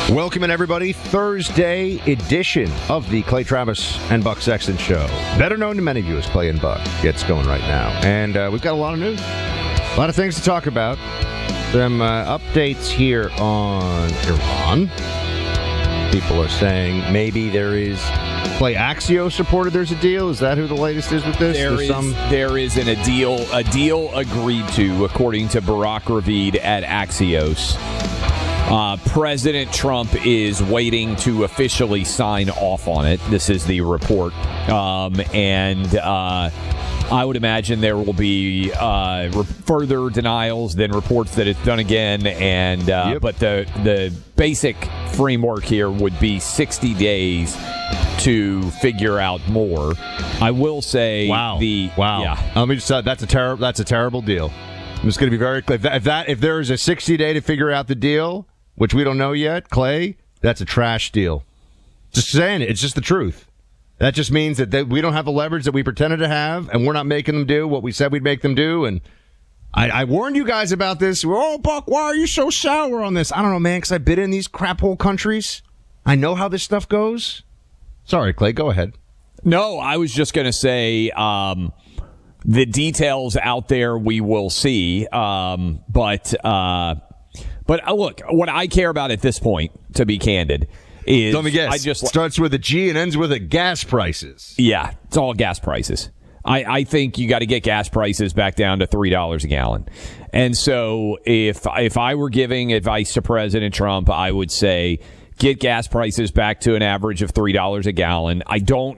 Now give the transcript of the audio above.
Welcome in, everybody. Thursday edition of the Clay Travis and Buck Sexton Show. Better known to many of you as Clay and Buck. Gets going right now. And we've got a lot of news. A lot of things to talk about. Some updates here on Iran. People are saying maybe there is... Clay, Axios reported there's a deal. Is that who the latest is with this? There is a deal agreed to, according to Barak Ravid at Axios. President Trump is waiting to officially sign off on it. This is the report. I would imagine there will be further denials, then reports that it's done again. But the basic framework here would be 60 days to figure out more. I will say, wow. Yeah. Let me just say that's a terrible deal. I'm just going to be very clear. If there is a 60-day to figure out the deal, which we don't know yet, Clay, that's a trash deal. Just saying it. It's just the truth. That just means that we don't have the leverage that we pretended to have, and we're not making them do what we said we'd make them do. And I warned you guys about this. Oh, Buck, why are you so sour on this? I don't know, man, because I've been in these crap hole countries. I know how this stuff goes. Sorry, Clay, go ahead. No, I was just going to say the details out there we will see. But look, what I care about at this point, to be candid, is... Let me guess. Starts with a G and ends with a gas prices. Yeah, it's all gas prices. I think you got to get gas prices back down to $3 a gallon. And so if I were giving advice to President Trump, I would say... get gas prices back to an average of $3 a gallon. I don't